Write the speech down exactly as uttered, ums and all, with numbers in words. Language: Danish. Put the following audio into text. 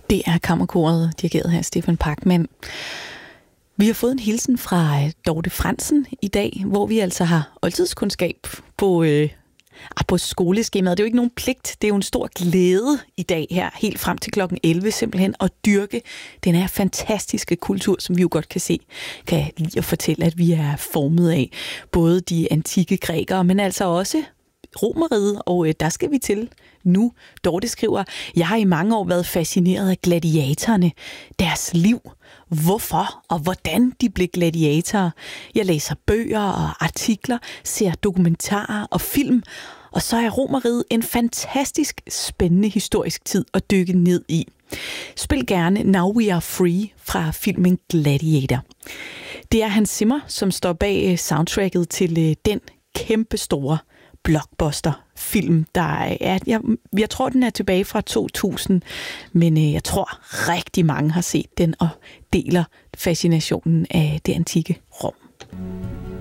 Det er Kammerkoret, dirigeret her Stefan Pachmann. Vi har fået en hilsen fra Dorte Fransen i dag, hvor vi altså har oldtidskundskab på, øh, på skoleskemaet. Det er jo ikke nogen pligt, det er jo en stor glæde i dag her, helt frem til klokken elleve simpelthen, at dyrke den her fantastiske kultur, som vi jo godt kan se, kan jeg lige at fortælle, at vi er formet af. Både de antikke grækere, men altså også Romeriet, og øh, der skal vi til nu. Dorte skriver, jeg har i mange år været fascineret af gladiatorerne, deres liv, hvorfor og hvordan de blev gladiatorer. Jeg læser bøger og artikler, ser dokumentarer og film, og så er Romeriet en fantastisk spændende historisk tid at dykke ned i. Spil gerne Now We Are Free fra filmen Gladiator. Det er Hans Zimmer, som står bag soundtracket til den kæmpestore blockbuster-film, der er, jeg, jeg tror, den er tilbage fra to tusind, men jeg tror, rigtig mange har set den og deler fascinationen af det antikke Rom.